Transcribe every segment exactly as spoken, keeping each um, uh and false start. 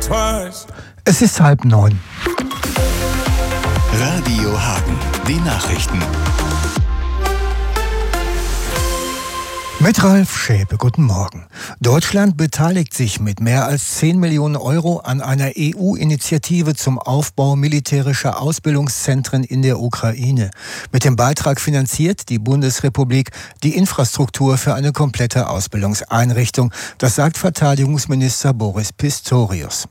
twice. Es ist halb neun. Radio Hagen, die Nachrichten. Mit Ralf Schäpe, guten Morgen. Deutschland beteiligt sich mit mehr als zehn Millionen Euro an einer E U-Initiative zum Aufbau militärischer Ausbildungszentren in der Ukraine. Mit dem Beitrag finanziert die Bundesrepublik die Infrastruktur für eine komplette Ausbildungseinrichtung. Das sagt Verteidigungsminister Boris Pistorius.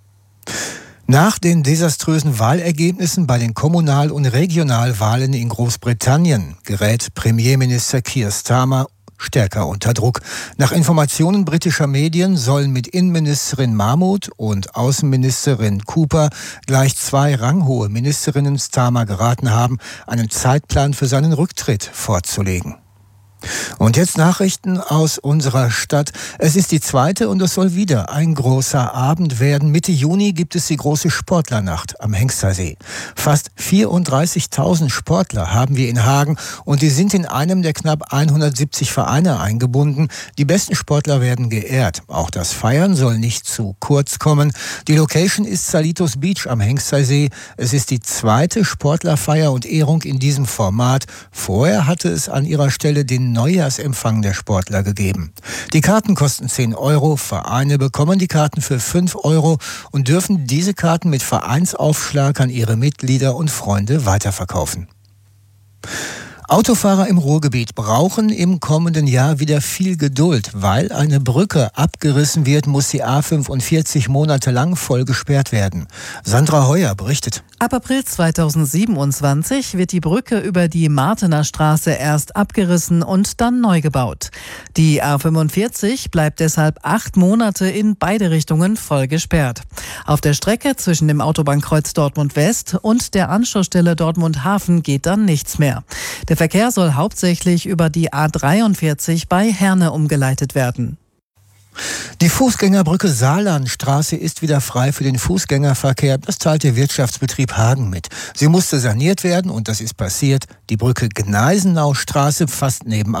Nach den desaströsen Wahlergebnissen bei den Kommunal- und Regionalwahlen in Großbritannien gerät Premierminister Keir Starmer stärker unter Druck. Nach Informationen britischer Medien sollen mit Innenministerin Mahmood und Außenministerin Cooper gleich zwei ranghohe Ministerinnen Starmer geraten haben, einen Zeitplan für seinen Rücktritt vorzulegen. Und jetzt Nachrichten aus unserer Stadt. Es ist die zweite und es soll wieder ein großer Abend werden. Mitte Juni gibt es die große Sportlernacht am Hengstersee. Fast vierunddreißigtausend Sportler haben wir in Hagen und die sind in einem der knapp hundertsiebzig Vereine eingebunden. Die besten Sportler werden geehrt. Auch das Feiern soll nicht zu kurz kommen. Die Location ist Salitos Beach am Hengstersee. Es ist die zweite Sportlerfeier und Ehrung in diesem Format. Vorher hatte es an ihrer Stelle den Neujahrsempfang der Sportler gegeben. Die Karten kosten zehn Euro, Vereine bekommen die Karten für fünf Euro und dürfen diese Karten mit Vereinsaufschlag an ihre Mitglieder und Freunde weiterverkaufen. Autofahrer im Ruhrgebiet brauchen im kommenden Jahr wieder viel Geduld. Weil eine Brücke abgerissen wird, muss die A fünfundvierzig monatelang voll gesperrt werden. Sandra Heuer berichtet. Ab April zweitausendsiebenundzwanzig wird die Brücke über die Martener Straße erst abgerissen und dann neu gebaut. Die A fünfundvierzig bleibt deshalb acht Monate in beide Richtungen voll gesperrt. Auf der Strecke zwischen dem Autobahnkreuz Dortmund West und der Anschlussstelle Dortmund Hafen geht dann nichts mehr. Der Verkehr soll hauptsächlich über die A dreiundvierzig bei Herne umgeleitet werden. Die Fußgängerbrücke Saarlandstraße ist wieder frei für den Fußgängerverkehr. Das teilt der Wirtschaftsbetrieb Hagen mit. Sie musste saniert werden und das ist passiert. Die Brücke Gneisenaustraße fast nebenan